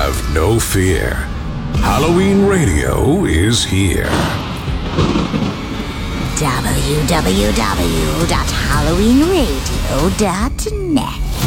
Have no fear. Halloween Radio is here. www.halloweenradio.net